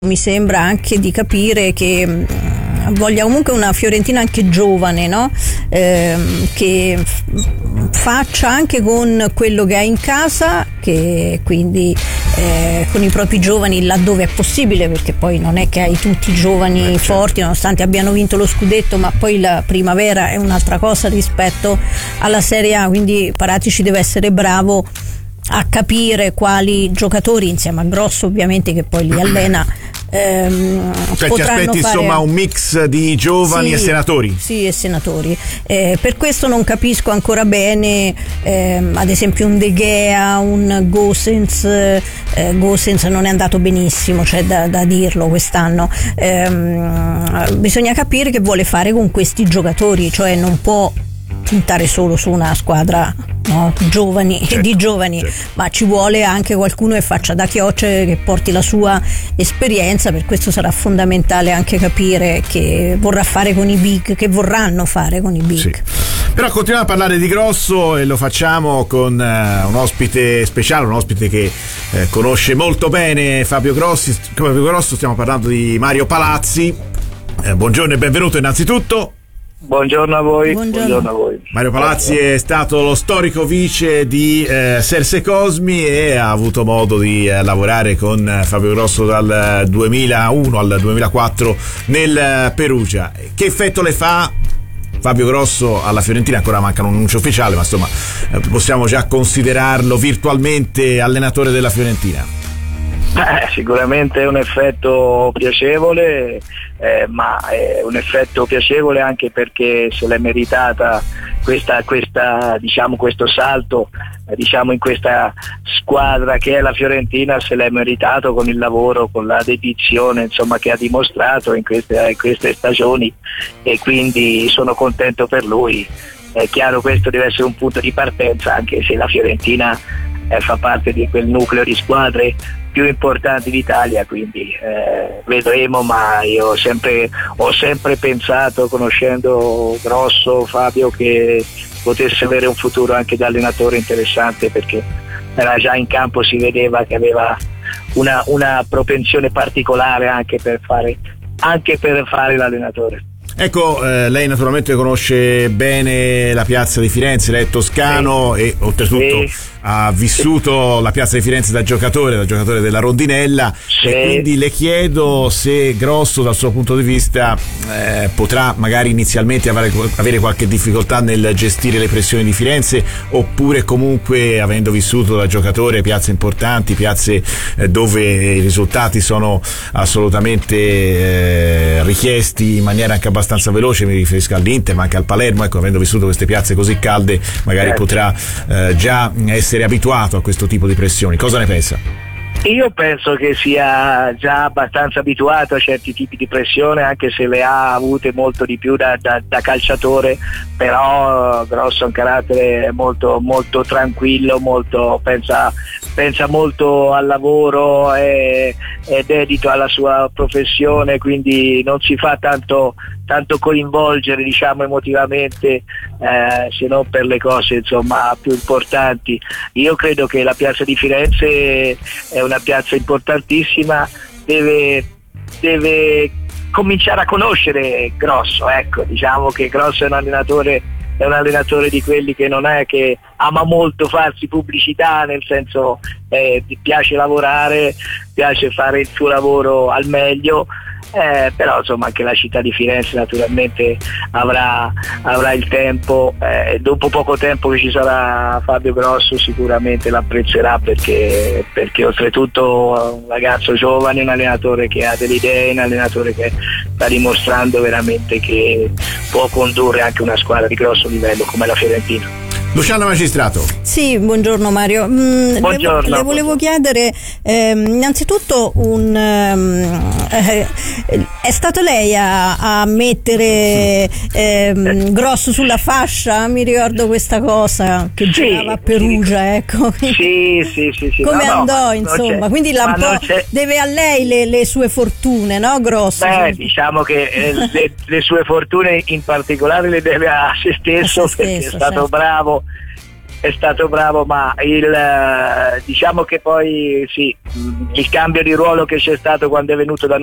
Mi sembra anche di capire che voglia comunque una Fiorentina anche giovane, no? Che faccia anche con quello che ha in casa, che quindi con i propri giovani laddove è possibile, perché poi non è che hai tutti i giovani forti, nonostante abbiano vinto lo scudetto, ma poi la primavera è un'altra cosa rispetto alla Serie A, quindi Paratici deve essere bravo a capire quali giocatori, insieme a Grosso ovviamente che poi li allena, cioè ti aspetti insomma un mix di giovani e senatori? Sì, e senatori. Per questo non capisco ancora bene ad esempio un De Gea, un Gosens. Gosens non è andato benissimo, c'è da dirlo quest'anno. Bisogna capire che vuole fare con questi giocatori, cioè non può puntare solo su una squadra, no, giovani, certo. Ma ci vuole anche qualcuno che faccia da chioccia, che porti la sua esperienza. Per questo sarà fondamentale anche capire che vorranno fare con i big. Sì. Però continuiamo a parlare di Grosso e lo facciamo con un ospite speciale, un ospite che conosce molto bene Fabio Grosso. Stiamo parlando di Mario Palazzi. Buongiorno e benvenuto innanzitutto. Buongiorno a voi. Buongiorno a voi. Mario Palazzi è stato lo storico vice di Serse Cosmi e ha avuto modo di lavorare con Fabio Grosso dal 2001 al 2004 nel Perugia. Che effetto le fa Fabio Grosso alla Fiorentina? Ancora manca un annuncio ufficiale, ma insomma possiamo già considerarlo virtualmente allenatore della Fiorentina. Sicuramente è un effetto piacevole, ma è un effetto piacevole anche perché se l'è meritata questa diciamo questo salto diciamo in questa squadra che è la Fiorentina, se l'è meritato con il lavoro, con la dedizione insomma che ha dimostrato in queste stagioni, e quindi sono contento per lui. È chiaro, questo deve essere un punto di partenza, anche se la Fiorentina fa parte di quel nucleo di squadre più importanti d'Italia, quindi vedremo, ma io ho sempre pensato, conoscendo Grosso, Fabio, che potesse avere un futuro anche da allenatore interessante, perché era già in campo, si vedeva che aveva una propensione particolare anche per fare l'allenatore. Ecco, lei naturalmente conosce bene la piazza di Firenze, lei è toscano, sì. E oltretutto ha vissuto la piazza di Firenze da giocatore della Rondinella, sì. E quindi le chiedo se Grosso dal suo punto di vista potrà magari inizialmente avere qualche difficoltà nel gestire le pressioni di Firenze, oppure comunque, avendo vissuto da giocatore piazze importanti, piazze dove i risultati sono assolutamente richiesti in maniera anche abbastanza veloce, mi riferisco all'Inter ma anche al Palermo, ecco, avendo vissuto queste piazze così calde magari potrà già essere abituato a questo tipo di pressioni. Cosa ne pensa? Io penso che sia già abbastanza abituato a certi tipi di pressione, anche se le ha avute molto di più da calciatore, però Grosso ha un carattere molto, molto tranquillo, pensa molto al lavoro, è dedito alla sua professione, quindi non si fa tanto coinvolgere diciamo emotivamente, se non per le cose insomma più importanti. Io credo che la piazza di Firenze è una piazza importantissima, deve cominciare a conoscere Grosso, ecco, diciamo che Grosso è un allenatore di quelli che non è che ama molto farsi pubblicità, nel senso piace lavorare, piace fare il suo lavoro al meglio, però insomma anche la città di Firenze naturalmente avrà il tempo, dopo poco tempo che ci sarà Fabio Grosso sicuramente l'apprezzerà, perché oltretutto un ragazzo giovane, un allenatore che ha delle idee, un allenatore che sta dimostrando veramente che può condurre anche una squadra di grosso livello come la Fiorentina. Luciano Magistrato. Sì, buongiorno Mario. Buongiorno. Le volevo chiedere innanzitutto è stato lei a mettere Grosso sulla fascia? Mi ricordo questa cosa che giocava a Perugia, sì. Ecco. Sì. Come andò, insomma? Quindi deve a lei le sue fortune, no, Grosso? Diciamo che le sue fortune in particolare le deve a se stesso, perché è stato bravo è stato bravo, ma diciamo che poi sì, il cambio di ruolo che c'è stato quando è venuto da